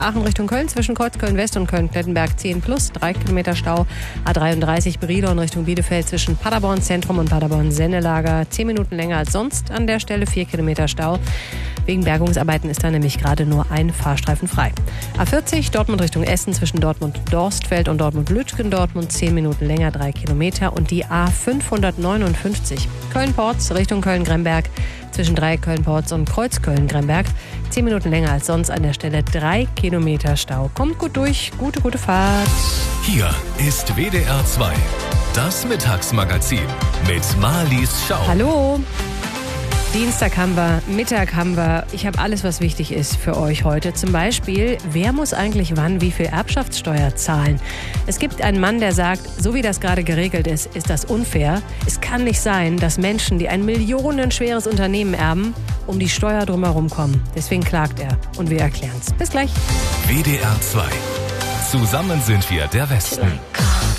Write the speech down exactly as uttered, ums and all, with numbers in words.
Aachen Richtung Köln zwischen Kreuzköln West und Köln-Plettenberg zehn plus, drei Kilometer Stau. A dreiunddreißig Brilon Richtung Bielefeld zwischen Paderborn Zentrum und Paderborn Sennelager zehn Minuten länger als sonst an der Stelle, vier Kilometer Stau. Wegen Bergungsarbeiten ist da nämlich gerade nur ein Fahrstreifen frei. A vierzig Dortmund Richtung Essen zwischen Dortmund-Dorstfeld und Dortmund-Lütgen, Dortmund zehn Minuten länger, drei Kilometer. Und die A fünfhundertneunundfünfzig Köln-Porz Richtung Köln-Gremberg zwischen Dreieck-Köln-Porz und Kreuz-Köln-Gremberg zehn Minuten länger als sonst an der Stelle, drei Kilometer Stau. Kommt gut durch, gute, gute Fahrt. Hier ist W D R zwei, das Mittagsmagazin mit Marlies Schau. Hallo. Dienstag haben wir, Mittag haben wir. Ich habe alles, was wichtig ist für euch heute. Zum Beispiel, wer muss eigentlich wann wie viel Erbschaftssteuer zahlen? Es gibt einen Mann, der sagt, so wie das gerade geregelt ist, ist das unfair. Es kann nicht sein, dass Menschen, die ein millionenschweres Unternehmen erben, um die Steuer drumherum kommen. Deswegen klagt er. Und wir erklären's. Bis gleich. W D R zwei. Zusammen sind wir der Westen.